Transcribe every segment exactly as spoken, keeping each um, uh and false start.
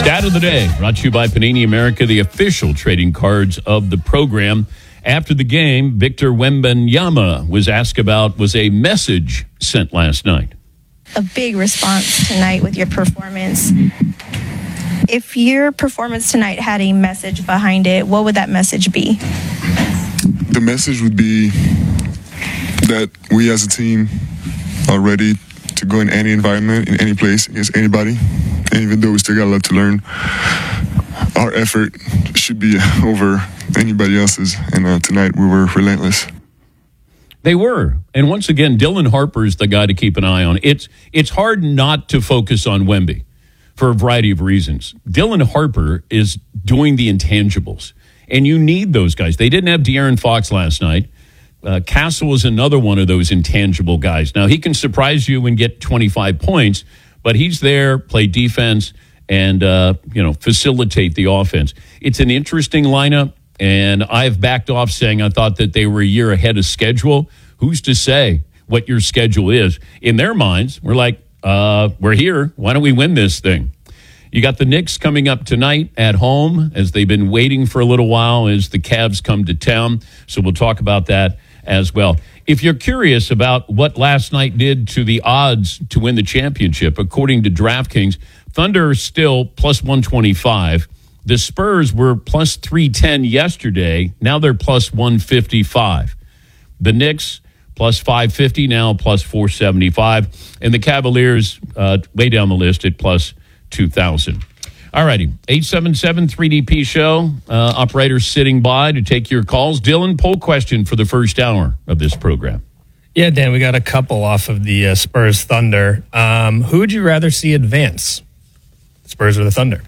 Stat of the day, brought to you by Panini America, the official trading cards of the program. After the game, Victor Wembanyama was asked about, was a message sent last night? A big response tonight with your performance. If your performance tonight had a message behind it, what would that message be? The message would be that we as a team are ready to go in any environment, in any place, against anybody. And even though we still got a lot to learn, our effort should be over anybody else's. And uh, tonight we were relentless. They were. And once again, Dylan Harper is the guy to keep an eye on. It's it's hard not to focus on Wemby for a variety of reasons. Dylan Harper is doing the intangibles, and you need those guys. They didn't have De'Aaron Fox last night. Uh, Castle is another one of those intangible guys. Now, he can surprise you and get twenty-five points, but he's there, play defense, and uh, you know, facilitate the offense. It's an interesting lineup, and I've backed off saying I thought that they were a year ahead of schedule. Who's to say what your schedule is? In their minds, we're like, uh, we're here. Why don't we win this thing? You got the Knicks coming up tonight at home, as they've been waiting for a little while as the Cavs come to town. So we'll talk about that as well. If you're curious about what last night did to the odds to win the championship, according to DraftKings, Thunder is still plus one twenty-five. The Spurs were plus three ten yesterday. Now they're plus one fifty-five. The Knicks plus five fifty, now plus four seventy-five. And the Cavaliers uh, way down the list at plus two thousand. All righty, eight seven seven three D P show. Uh, operators sitting by to take your calls. Dylan, poll question for the first hour of this program. Yeah, Dan, we got a couple off of the uh, Spurs Thunder. Um, who would you rather see advance, Spurs or the Thunder?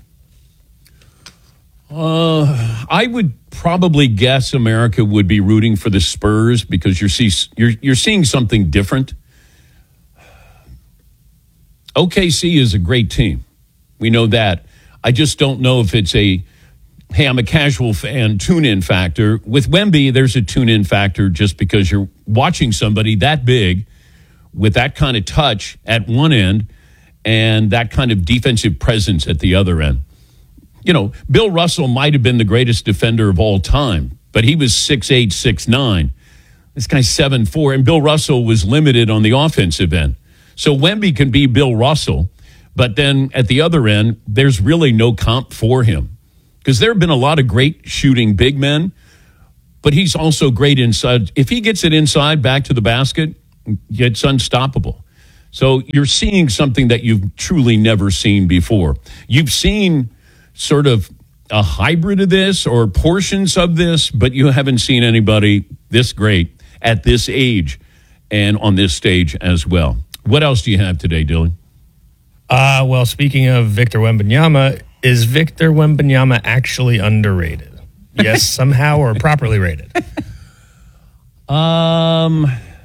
Uh, I would probably guess America would be rooting for the Spurs because you're see you're you're seeing something different. O K C is a great team. We know that. I just don't know if it's a, hey, I'm a casual fan, tune-in factor. With Wemby, there's a tune-in factor just because you're watching somebody that big with that kind of touch at one end and that kind of defensive presence at the other end. You know, Bill Russell might have been the greatest defender of all time, but he was six eight, six nine. This guy's seven four, and Bill Russell was limited on the offensive end. So Wemby can be Bill Russell. But then at the other end, there's really no comp for him because there have been a lot of great shooting big men, but he's also great inside. If he gets it inside back to the basket, it's unstoppable. So you're seeing something that you've truly never seen before. You've seen sort of a hybrid of this or portions of this, but you haven't seen anybody this great at this age and on this stage as well. What else do you have today, Dylan? Uh, well, speaking of Victor Wembanyama, is Victor Wembanyama actually underrated? Yes, somehow, or properly rated? Um.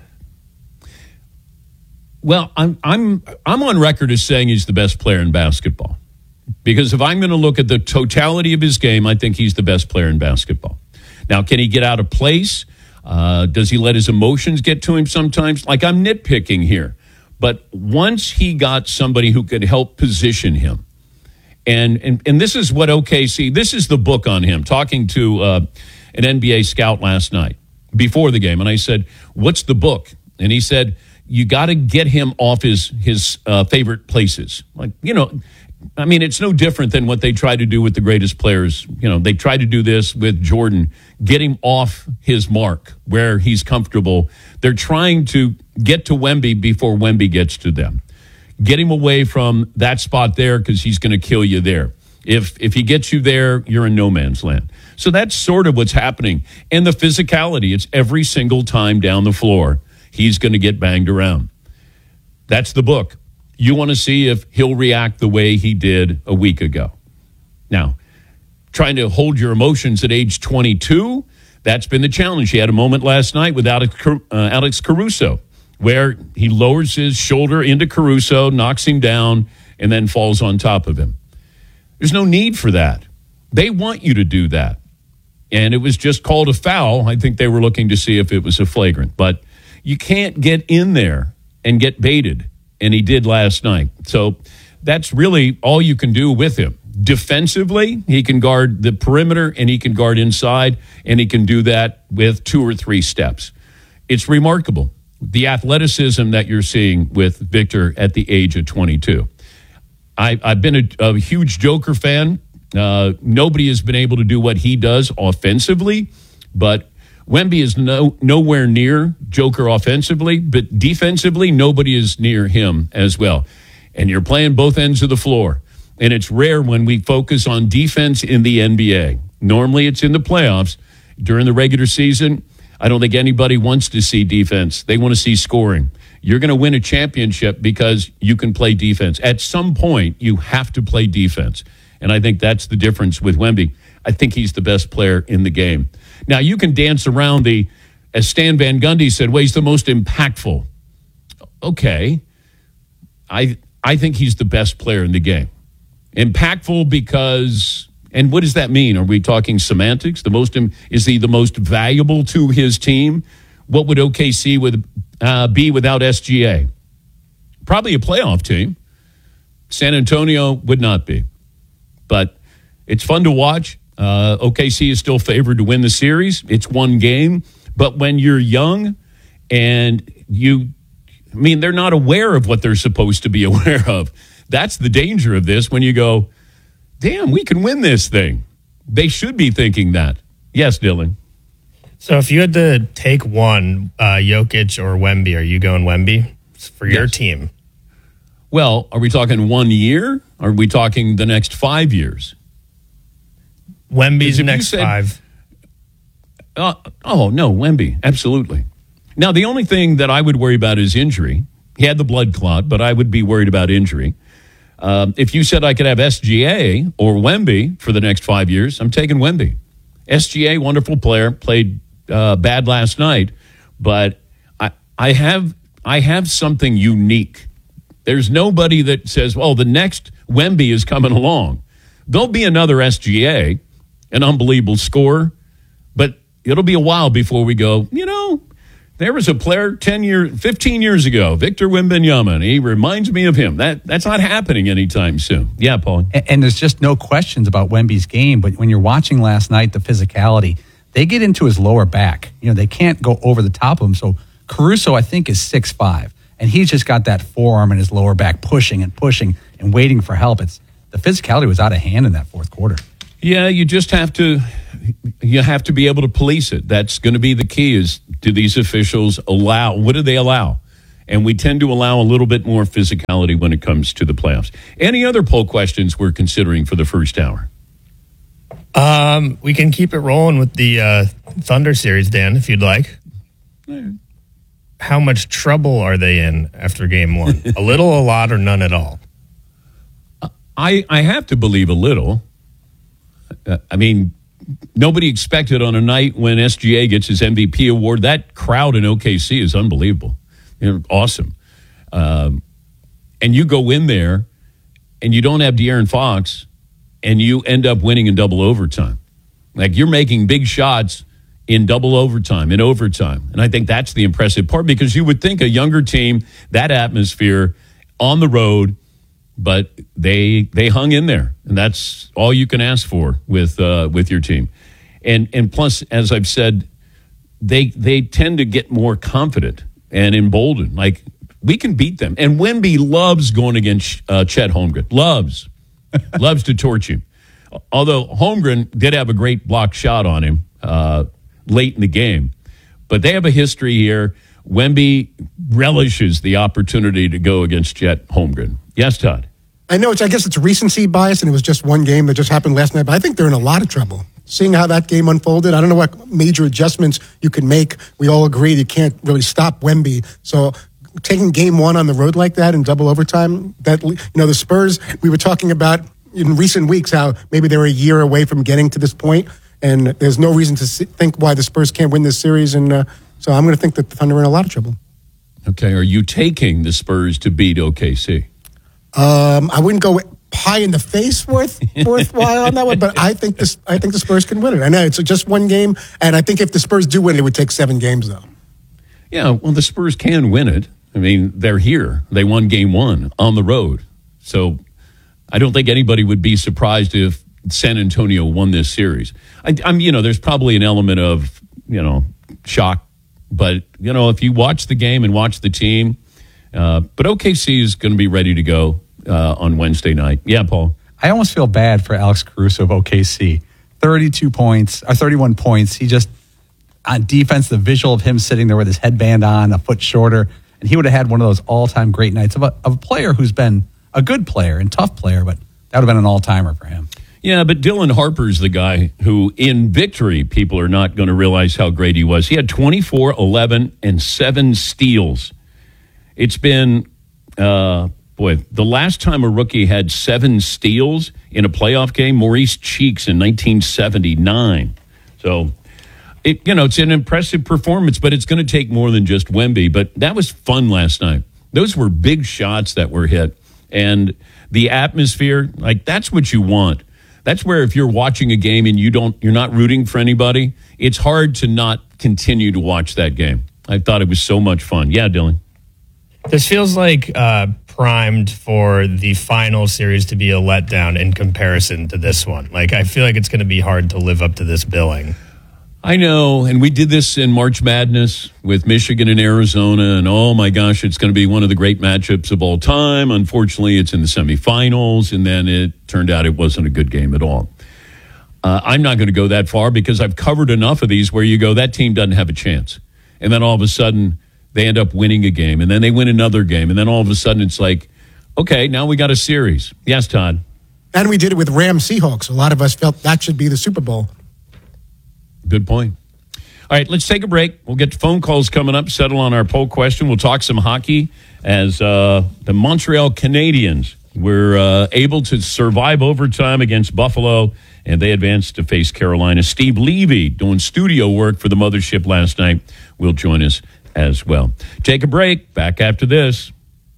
Well, I'm I'm I'm on record as saying he's the best player in basketball. Because if I'm going to look at the totality of his game, I think he's the best player in basketball. Now, can he get out of place? Uh, does he let his emotions get to him sometimes? Like, I'm nitpicking here. But once he got somebody who could help position him, and and, and this is what O K C, this is the book on him, talking to uh, an N B A scout last night before the game. And I said, what's the book? And he said, you got to get him off his, his uh, favorite places. Like, you know, I mean, it's no different than what they try to do with the greatest players. You know, they try to do this with Jordan, get him off his mark where he's comfortable. They're trying to get to Wemby before Wemby gets to them. Get him away from that spot there because he's going to kill you there. If if he gets you there, you're in no man's land. So that's sort of what's happening. And the physicality, it's every single time down the floor, he's going to get banged around. That's the book. You want to see if he'll react the way he did a week ago. Now, trying to hold your emotions at age twenty-two, that's been the challenge. He had a moment last night with Alex, uh, Alex Caruso, where he lowers his shoulder into Caruso, knocks him down, and then falls on top of him. There's no need for that. They want you to do that. And it was just called a foul. I think they were looking to see if it was a flagrant. But you can't get in there and get baited. And he did last night. So that's really all you can do with him. Defensively, he can guard the perimeter and he can guard inside, and he can do that with two or three steps. It's remarkable, the athleticism that you're seeing with Victor at the age of twenty-two. I, I've been a, a huge Joker fan. Uh, nobody has been able to do what he does offensively, but Wemby is no nowhere near Joker offensively, but defensively, nobody is near him as well. And you're playing both ends of the floor. And it's rare when we focus on defense in the N B A. Normally it's in the playoffs. During the regular season, I don't think anybody wants to see defense. They want to see scoring. You're going to win a championship because you can play defense. At some point, you have to play defense. And I think that's the difference with Wemby. I think he's the best player in the game. Now, you can dance around the, as Stan Van Gundy said, well, he's the most impactful. Okay. I I think he's the best player in the game. Impactful because, and what does that mean? Are we talking semantics? The most is he the most valuable to his team? What would O K C with, uh, be without S G A? Probably a playoff team. San Antonio would not be. But it's fun to watch. Uh, O K C is still favored to win the series. It's one game. But when you're young and you, I mean, they're not aware of what they're supposed to be aware of. That's the danger of this when you go, damn, we can win this thing. They should be thinking that. Yes, Dylan. So if you had to take one, uh, Jokic or Wemby, are you going Wemby for your Yes. team? Well, are we talking one year? Or are we talking the next five years? Wemby's If you next said- five. Uh, oh, no, Wemby. Absolutely. Now, the only thing that I would worry about is injury. He had the blood clot, but I would be worried about injury. Um, if you said I could have S G A or Wemby for the next five years, I'm taking Wemby. S G A, wonderful player, played uh, bad last night, but I, I have I have something unique. There's nobody that says, well, the next Wemby is coming along. There'll be another S G A, an unbelievable scorer, but it'll be a while before we go, you know, there was a player ten years, fifteen years ago, Victor Wembanyama, and he reminds me of him. That That's not happening anytime soon. Yeah, Paul. And, and there's just no questions about Wemby's game, but when you're watching last night, the physicality, they get into his lower back. You know, they can't go over the top of him. So Caruso, I think, is six five, and he's just got that forearm in his lower back pushing and pushing and waiting for help. It's the physicality was out of hand in that fourth quarter. Yeah, you just have to you have to be able to police it. That's going to be the key is, do these officials allow, what do they allow? And we tend to allow a little bit more physicality when it comes to the playoffs. Any other poll questions we're considering for the first hour? Um, we can keep it rolling with the uh, Thunder series, Dan, if you'd like. Mm. How much trouble are they in after game one? A little, a lot, or none at all? I, I have to believe a little. Uh, I mean, nobody expected on a night when S G A gets his M V P award. That crowd in O K C is unbelievable. They're awesome. Um, and you go in there and you don't have De'Aaron Fox and you end up winning in double overtime. Like, you're making big shots in double overtime, in overtime. And I think that's the impressive part, because you would think a younger team, that atmosphere on the road, but they they hung in there, and that's all you can ask for with uh, with your team. And and plus, as I've said, they they tend to get more confident and emboldened. Like, we can beat them. And Wemby loves going against uh, Chet Holmgren. Loves. loves to torch him. Although Holmgren did have a great block shot on him uh, late in the game. But they have a history here. Wemby relishes the opportunity to go against Chet Holmgren. Yes, Todd? I know, it's. I guess it's recency bias, and it was just one game that just happened last night, but I think they're in a lot of trouble. Seeing how that game unfolded, I don't know what major adjustments you can make. We all agree you can't really stop Wemby. So taking game one on the road like that in double overtime, that, you know, the Spurs, we were talking about in recent weeks how maybe they were a year away from getting to this point, and there's no reason to think why the Spurs can't win this series. And uh, so I'm going to think that the Thunder are in a lot of trouble. Okay, are you taking the Spurs to beat O K C? Um, I wouldn't go pie in the face worth worthwhile on that one, but I think this. I think the Spurs can win it. I know it's just one game, and I think if the Spurs do win, it would take seven games, though. Yeah, well, the Spurs can win it. I mean, they're here. They won game one on the road. So I don't think anybody would be surprised if San Antonio won this series. I, I'm, you know, there's probably an element of, you know, shock. But, you know, if you watch the game and watch the team, uh, but O K C is going to be ready to go uh, on Wednesday night. Yeah, Paul. I almost feel bad for Alex Caruso of O K C. thirty-two points, or thirty-one points. He just, on defense, the visual of him sitting there with his headband on, a foot shorter, and he would have had one of those all-time great nights of a, of a player who's been a good player and tough player, but that would have been an all-timer for him. Yeah, but Dylan Harper's the guy who, in victory, people are not going to realize how great he was. He had twenty-four, eleven, and seven steals. It's been, uh, boy, the last time a rookie had seven steals in a playoff game, Maurice Cheeks in nineteen seventy-nine. So, it, you know, it's an impressive performance, but it's going to take more than just Wemby. But that was fun last night. Those were big shots that were hit. And the atmosphere, like, that's what you want. That's where if you're watching a game and you don't, you're not rooting for anybody, it's hard to not continue to watch that game. I thought it was so much fun. Yeah, Dylan. This feels like uh, primed for the final series to be a letdown in comparison to this one. Like, I feel like it's going to be hard to live up to this billing. I know, and we did this in March Madness with Michigan and Arizona, and oh my gosh, it's going to be one of the great matchups of all time. Unfortunately, it's in the semifinals, and then it turned out it wasn't a good game at all. Uh, I'm not going to go that far because I've covered enough of these where you go, that team doesn't have a chance. And then all of a sudden, they end up winning a game, and then they win another game, and then all of a sudden it's like, okay, now we got a series. Yes, Todd? And we did it with Rams Seahawks. A lot of us felt that should be the Super Bowl. Good point. All right, let's take a break. We'll get to phone calls coming up, settle on our poll question. We'll talk some hockey as uh, the Montreal Canadiens were uh, able to survive overtime against Buffalo, and they advanced to face Carolina. Steve Levy, doing studio work for the Mothership last night, will join us as well. Take a break. Back after this.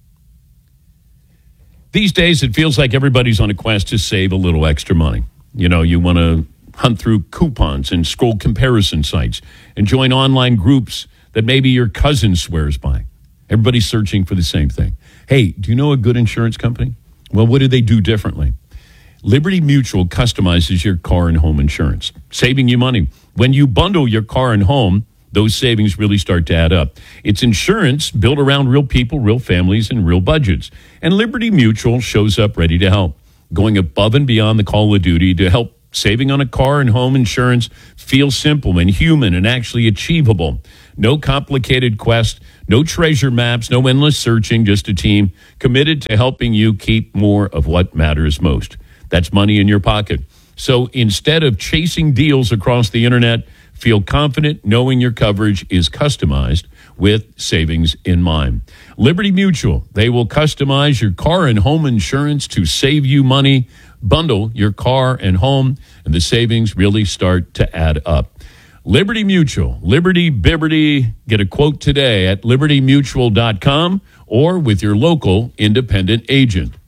These days, it feels like everybody's on a quest to save a little extra money. You know, you want to hunt through coupons and scroll comparison sites and join online groups that maybe your cousin swears by. Everybody's searching for the same thing. Hey, do you know a good insurance company? Well, what do they do differently? Liberty Mutual customizes your car and home insurance, saving you money. When you bundle your car and home, those savings really start to add up. It's insurance built around real people, real families, and real budgets. And Liberty Mutual shows up ready to help, going above and beyond the call of duty to help saving on a car and home insurance feel simple and human and actually achievable. No complicated quest, no treasure maps, no endless searching, just a team committed to helping you keep more of what matters most. That's money in your pocket. So instead of chasing deals across the internet, feel confident knowing your coverage is customized with savings in mind. Liberty Mutual, they will customize your car and home insurance to save you money. Bundle your car and home, and the savings really start to add up. Liberty Mutual, Liberty Bibberty. Get a quote today at liberty mutual dot com or with your local independent agent.